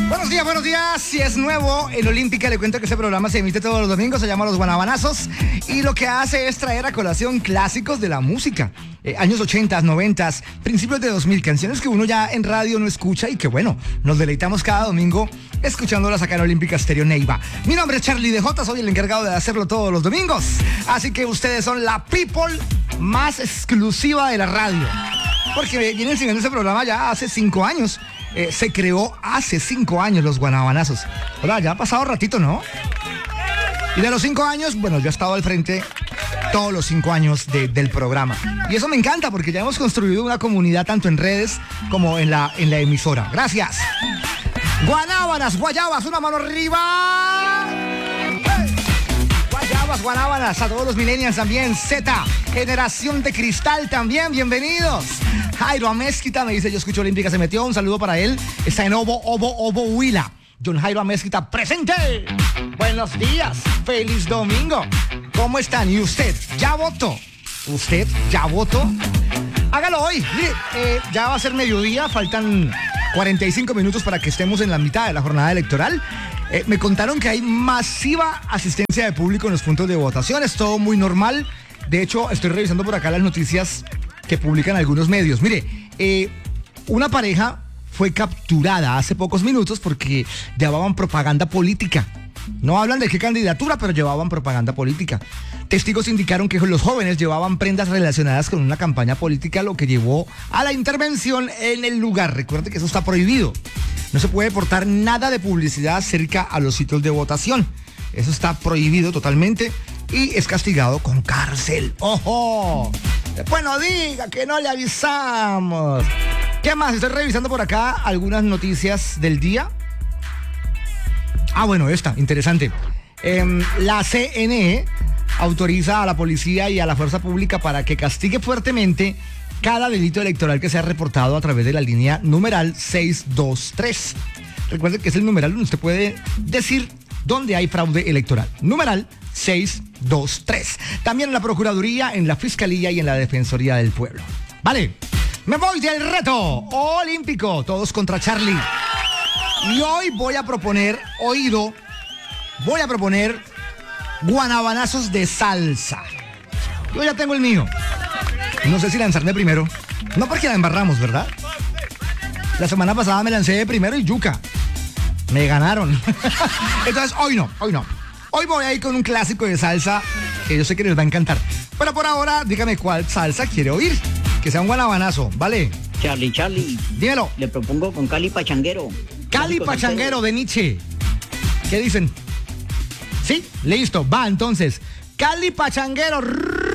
Buenos días. Si es nuevo en Olímpica, le cuento que este programa se emite todos los domingos, se llama Los Guanabanazos, y lo que hace es traer a colación clásicos de la música. Años 80, 90, principios de 2000, canciones que uno ya en radio no escucha y que bueno, nos deleitamos cada domingo escuchándolas acá en Olímpica Estéreo Neiva. Mi nombre es Charlie DJ, soy el encargado de hacerlo todos los domingos, así que ustedes son la people más exclusiva de la radio, porque vienen siguiendo ese programa ya hace 5 años. Se creó hace 5 años Los Guanabanazos. Hola, ya ha pasado ratito, ¿no? Y de los 5 años, bueno, yo he estado al frente todos los 5 años del programa. Y eso me encanta porque ya hemos construido una comunidad tanto en redes como en la emisora. Gracias. Guanábanas, guayabas, una mano arriba. Guayabas, guanábanas, a todos los millennials también. Z, generación de cristal también, bienvenidos. Jairo Amezquita me dice, yo escucho Olímpica, se metió, un saludo para él. Está en Obo, Huila. John Jairo Amezquita, presente. Buenos días, feliz domingo. ¿Cómo están? ¿Y usted? ¿Ya votó? ¿Usted ya votó? Hágalo hoy. Mire, ya va a ser mediodía, faltan 45 minutos para que estemos en la mitad de la jornada electoral. Me contaron que hay masiva asistencia de público en los puntos de votación, es todo muy normal. De hecho, estoy revisando por acá las noticias que publican algunos medios. Mire, una pareja fue capturada hace pocos minutos porque llevaban propaganda política. No hablan de qué candidatura, pero llevaban propaganda política. Testigos indicaron que los jóvenes llevaban prendas relacionadas con una campaña política, lo que llevó a la intervención en el lugar. Recuerde que eso está prohibido. No se puede portar nada de publicidad cerca a los sitios de votación. Eso está prohibido totalmente y es castigado con cárcel. ¡Ojo! Después no diga que no le avisamos. ¿Qué más? Estoy revisando por acá algunas noticias del día. Bueno, esta, interesante. La CNE autoriza a la policía y a la fuerza pública para que castigue fuertemente cada delito electoral que sea reportado a través de la línea numeral 623. Recuerde que es el numeral donde usted puede decir dónde hay fraude electoral. Numeral 623. También en la Procuraduría, en la Fiscalía y en la Defensoría del Pueblo. Vale, me voy del reto olímpico, todos contra Charlie. Y hoy voy a proponer guanabanazos de salsa. Yo ya tengo el mío. No sé si lanzarme primero. No, porque la embarramos, ¿verdad? La semana pasada me lancé de primero y yuca. Me ganaron. Entonces, hoy no. Hoy voy a ir con un clásico de salsa que yo sé que les va a encantar. Pero por ahora, dígame cuál salsa quiere oír. Que sea un guanabanazo, ¿vale? Charlie. Dímelo. Le propongo con Cali Pachanguero. Cali Pachanguero de Nietzsche. ¿Qué dicen? ¿Sí? Listo. Va, entonces. Cali Pachanguero.